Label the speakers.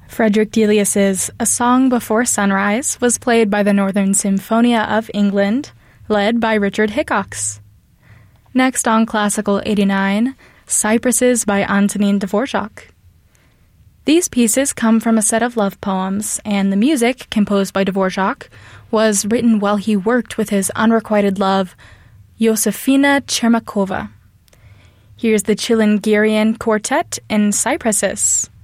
Speaker 1: Frederick Delius's A Song Before Sunrise was played by the Northern Symphonia of England, led by Richard Hickox. Next on Classical 89, Cypresses by Antonin Dvorak. These pieces come from a set of love poems, and the music, composed by Dvorak, was written while he worked with his unrequited love, Josefina Chermakova. Here's the Chilingirian Quartet in Cypresses.